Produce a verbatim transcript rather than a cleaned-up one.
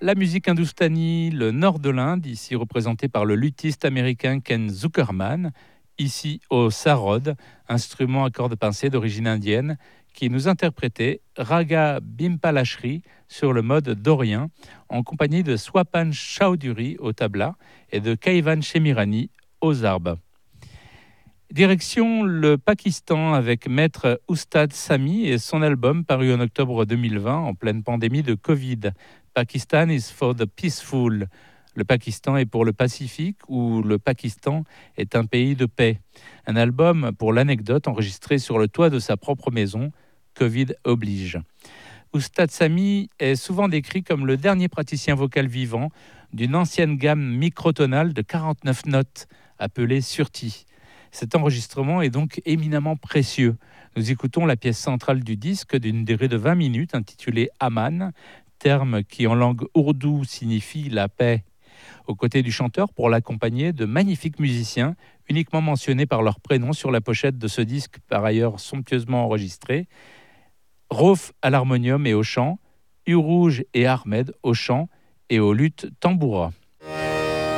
La musique hindoustanie, le nord de l'Inde, ici représenté par le luthiste américain Ken Zuckerman, ici au sarod, instrument à cordes pincées d'origine indienne, qui nous interprétait Raga Bimpalashri sur le mode dorien, en compagnie de Swapan Chowdhury au tabla et de Kaivan Shemirani aux arbes. Direction le Pakistan avec Maître Oustad Sami et son album paru en octobre deux mille vingt en pleine pandémie de Covid. Pakistan is for the peaceful. Le Pakistan est pour le Pacifique ou le Pakistan est un pays de paix. Un album, pour l'anecdote, enregistré sur le toit de sa propre maison, Covid oblige. Oustad Sami est souvent décrit comme le dernier praticien vocal vivant d'une ancienne gamme microtonale de quarante-neuf notes appelée Surti. Cet enregistrement est donc éminemment précieux. Nous écoutons la pièce centrale du disque d'une durée de vingt minutes intitulée Aman, terme qui en langue ourdou signifie la paix. Aux côtés du chanteur, pour l'accompagner, de magnifiques musiciens, uniquement mentionnés par leur prénom sur la pochette de ce disque par ailleurs somptueusement enregistré. Rauf à l'harmonium et au chant, Urouge et Ahmed au chant et aux luttes tamboura.